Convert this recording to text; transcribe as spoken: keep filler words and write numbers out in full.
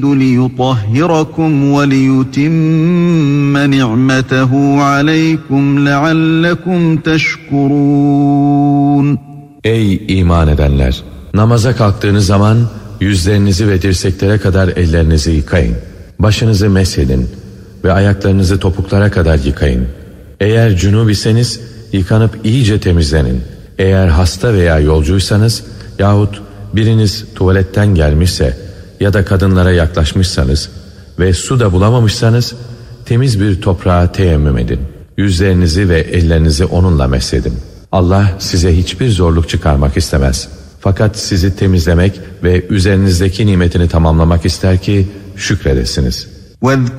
لِيُطَهِّرَكُمْ وَلِيُتِمَّ نِعْمَتَهُ عَلَيْكُمْ لَعَلَّكُمْ تَشْكُرُونَ. Ey iman edenler! Namaza kalktığınız zaman yüzlerinizi ve dirseklere kadar ellerinizi yıkayın. Başınızı mesedin ve ayaklarınızı topuklara kadar yıkayın. Eğer cünub iseniz yıkanıp iyice temizlenin. Eğer hasta veya yolcuysanız yahut biriniz tuvaletten gelmişse ya da kadınlara yaklaşmışsanız ve su da bulamamışsanız temiz bir toprağa teyemmüm edin. Yüzlerinizi ve ellerinizi onunla mesedin. Allah size hiçbir zorluk çıkarmak istemez. Fakat sizi temizlemek ve üzerinizdeki nimetini tamamlamak ister ki şükredesiniz.